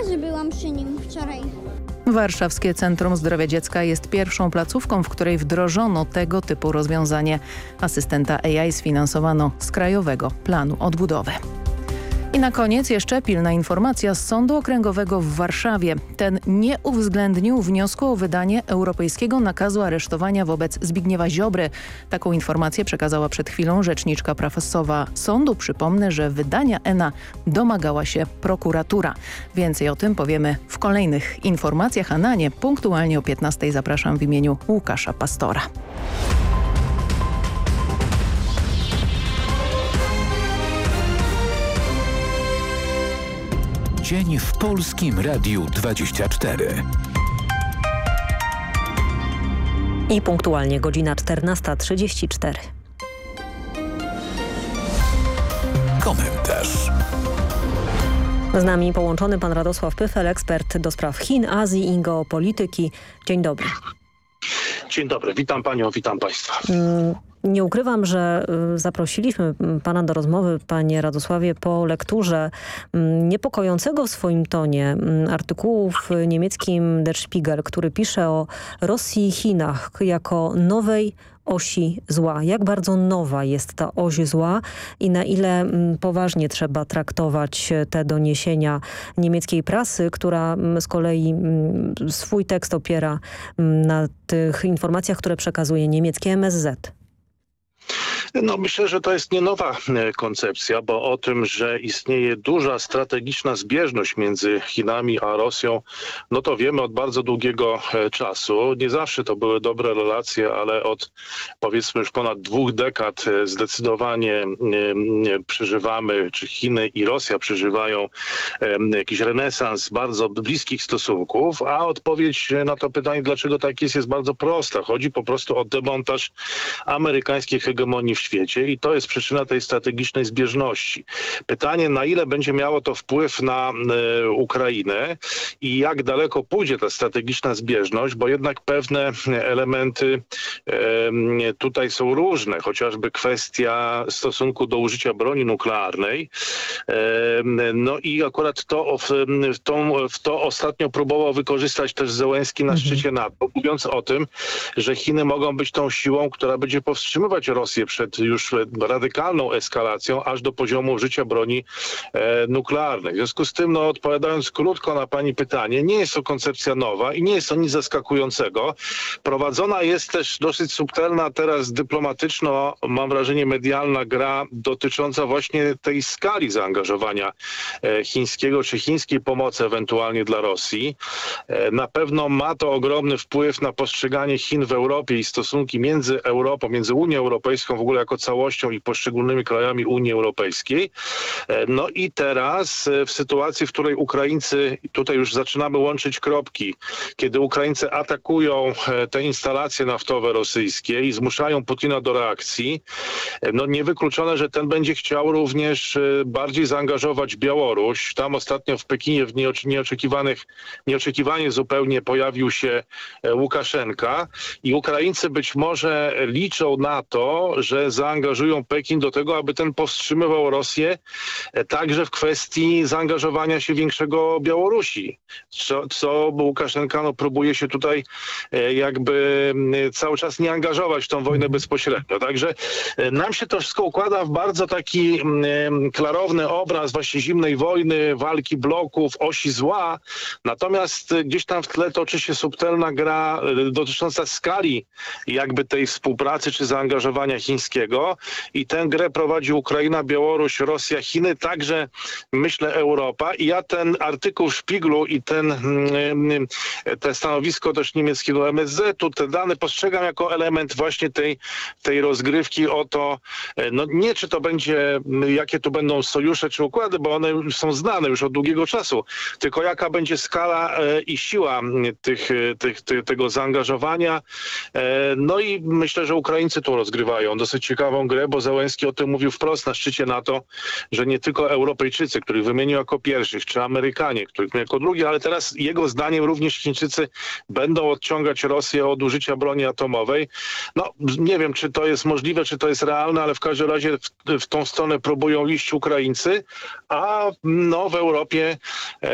razy byłam przy nim wczoraj. Warszawskie Centrum Zdrowia Dziecka jest pierwszą placówką, w której wdrożono tego typu rozwiązanie. Asystenta AI sfinansowano z Krajowego Planu Odbudowy. I na koniec jeszcze pilna informacja z Sądu Okręgowego w Warszawie. Ten nie uwzględnił wniosku o wydanie europejskiego nakazu aresztowania wobec Zbigniewa Ziobry. Taką informację przekazała przed chwilą rzeczniczka prasowa sądu. Przypomnę, że wydania ENA domagała się prokuratura. Więcej o tym powiemy w kolejnych informacjach, a na nie punktualnie o 15:00 zapraszam w imieniu Łukasza Pastora. Dzień w Polskim Radiu 24. I punktualnie godzina 14:34. Komentarz. Z nami połączony pan Radosław Pyfel, ekspert do spraw Chin, Azji i geopolityki. Dzień dobry. Dzień dobry, witam panią, witam państwa. Nie ukrywam, że zaprosiliśmy pana do rozmowy, panie Radosławie, po lekturze niepokojącego w swoim tonie artykułu w niemieckim Der Spiegel, który pisze o Rosji i Chinach jako nowej osi zła. Jak bardzo nowa jest ta oś zła i na ile poważnie trzeba traktować te doniesienia niemieckiej prasy, która z kolei swój tekst opiera na tych informacjach, które przekazuje niemieckie MSZ. No myślę, że to jest nie nowa koncepcja, bo o tym, że istnieje duża strategiczna zbieżność między Chinami a Rosją, no to wiemy od bardzo długiego czasu. Nie zawsze to były dobre relacje, ale od powiedzmy już ponad 2 dekad zdecydowanie przeżywamy, czy Chiny i Rosja przeżywają jakiś renesans bardzo bliskich stosunków, a odpowiedź na to pytanie, dlaczego tak jest bardzo prosta. Chodzi po prostu o demontaż amerykańskiej hegemonii w świecie i to jest przyczyna tej strategicznej zbieżności. Pytanie, na ile będzie miało to wpływ na Ukrainę i jak daleko pójdzie ta strategiczna zbieżność, bo jednak pewne elementy tutaj są różne, chociażby kwestia stosunku do użycia broni nuklearnej. No i akurat to ostatnio próbował wykorzystać też Zełenski na szczycie NATO, mówiąc o tym, że Chiny mogą być tą siłą, która będzie powstrzymywać Rosję przed już radykalną eskalacją aż do poziomu użycia broni nuklearnej. W związku z tym, odpowiadając krótko na pani pytanie, nie jest to koncepcja nowa i nie jest to nic zaskakującego. Prowadzona jest też dosyć subtelna, teraz dyplomatyczno, mam wrażenie, medialna gra dotycząca właśnie tej skali zaangażowania chińskiego czy chińskiej pomocy ewentualnie dla Rosji. Na pewno ma to ogromny wpływ na postrzeganie Chin w Europie i stosunki między Europą, między Unią Europejską w ogóle jako całością i poszczególnymi krajami Unii Europejskiej. No i teraz w sytuacji, w której Ukraińcy, tutaj już zaczynamy łączyć kropki, kiedy Ukraińcy atakują te instalacje naftowe rosyjskie i zmuszają Putina do reakcji, niewykluczone, że ten będzie chciał również bardziej zaangażować Białoruś. Tam ostatnio w Pekinie w nieoczekiwanie zupełnie pojawił się Łukaszenka i Ukraińcy być może liczą na to, że zaangażują Pekin do tego, aby ten powstrzymywał Rosję także w kwestii zaangażowania się większego Białorusi. Co Łukaszenka próbuje się tutaj jakby cały czas nie angażować w tą wojnę bezpośrednio. Także nam się to wszystko układa w bardzo taki klarowny obraz właśnie zimnej wojny, walki bloków, osi zła. Natomiast gdzieś tam w tle toczy się subtelna gra dotycząca skali jakby tej współpracy czy zaangażowania chińskiego i tę grę prowadzi Ukraina, Białoruś, Rosja, Chiny, także myślę Europa i ja ten artykuł w Spiegelu i te stanowisko też niemieckiego MSZ-u, te dane postrzegam jako element właśnie tej rozgrywki o to, nie czy to będzie, jakie tu będą sojusze czy układy, bo one już są znane już od długiego czasu, tylko jaka będzie skala i siła tego zaangażowania. No i myślę, że Ukraińcy tu rozgrywają dosyć ciekawą grę, bo Zełenski o tym mówił wprost na szczycie NATO, że nie tylko Europejczycy, których wymienił jako pierwszych, czy Amerykanie, których wymienił jako drugi, ale teraz jego zdaniem również Chińczycy będą odciągać Rosję od użycia broni atomowej. Nie wiem, czy to jest możliwe, czy to jest realne, ale w każdym razie w tą stronę próbują iść Ukraińcy, a w Europie